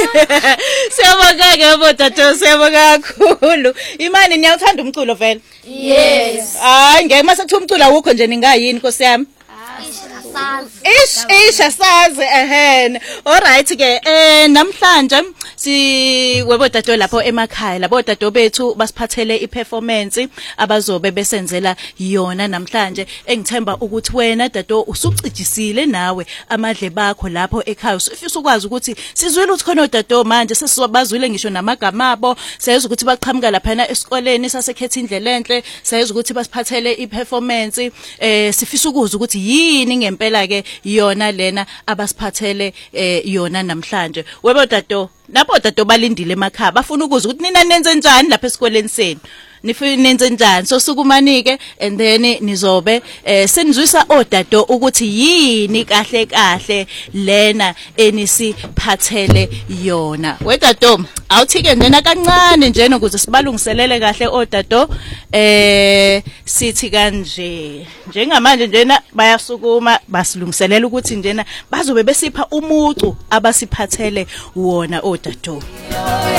Siyabonga bodato, siyabonga kakhulu. Imani niyawuthanda umculo vele? Yes. Hayi ngeke mase kuthiwa umculo awukho nje ningayini Nkosi yami? Asazi alright ke namhlanje webodato lapho emakhaya labodato bethu basiphathele iperformance abazobe besenzela yona namhlanje engithemba ukuthi wena dato usucijisile nawe amadle bakho lapho ekhaya ufisa ukwazi ukuthi sizwile ukuthi khona dato manje sesizobazwile ngisho namagama abo sayeza ukuthi baqhamuka lapha esikoleni sasekhetha indlela enhle sayeza ukuthi basiphathele iperformance sifisa ukuzwa ukuthi yini ngempela ke yona lena abasiphathele yona namhlanje webodato nabodato balindile emakhaya bafuna ukuzwa ukuthi nina nenze njani lapha esikoleni senu nifuna nenze njani so sukumanike and then nizobe senizwisa odato ukuthi yini kahle lena enisiphathele yona wedato awuthike njena kancane njena ukuze sibalungiselele kahle odato sithi kanje njengamanje njena bayasukuma basilungiselela ukuthi njena bazobe besipha umucu abasiphathele wona odato